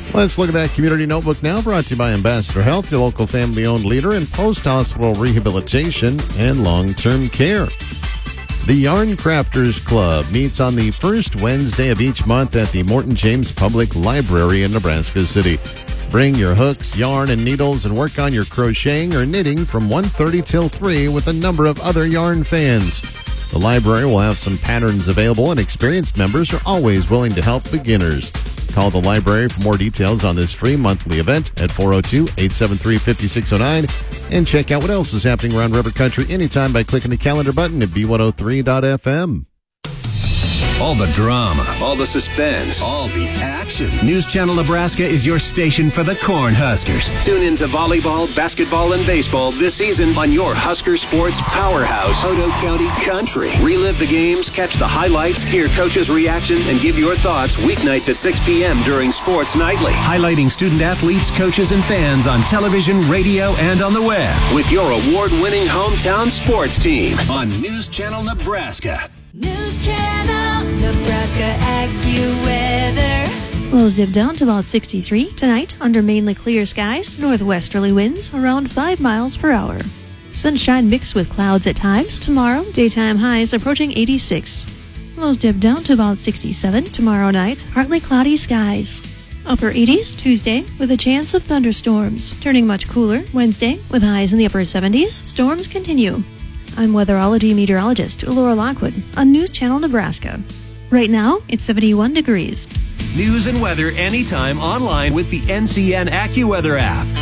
Let's look at that Community Notebook now, brought to you by Ambassador Health, your local family-owned leader in post-hospital rehabilitation and long-term care. The Yarn Crafters Club meets on the first Wednesday of each month at the Morton James Public Library in Nebraska City. Bring your hooks, yarn, and needles and work on your crocheting or knitting from 1:30 till 3 with a number of other yarn fans. The library will have some patterns available, and experienced members are always willing to help beginners. Call the library for more details on this free monthly event at 402-873-5609 and check out what else is happening around River Country anytime by clicking the calendar button at b103.fm. All the drama, all the suspense, all the action. News Channel Nebraska is your station for the Cornhuskers. Tune in to volleyball, basketball, and baseball this season on your Husker sports powerhouse, Otoe County Country. Relive the games, catch the highlights, hear coaches' reaction, and give your thoughts weeknights at 6 p.m. during Sports Nightly. Highlighting student athletes, coaches, and fans on television, radio, and on the web with your award-winning hometown sports team on News Channel Nebraska. News Channel Nebraska AccuWeather. Lows dip down to about 63 tonight under mainly clear skies, northwesterly winds around 5 miles per hour. Sunshine mixed with clouds at times tomorrow, daytime highs approaching 86. Lows dip down to about 67 tomorrow night, partly cloudy skies. Upper 80s Tuesday with a chance of thunderstorms, turning much cooler Wednesday with highs in the upper 70s. Storms continue. I'm weatherology meteorologist Laura Lockwood on News Channel Nebraska. Right now, it's 71 degrees. News and weather anytime online with the NCN AccuWeather app.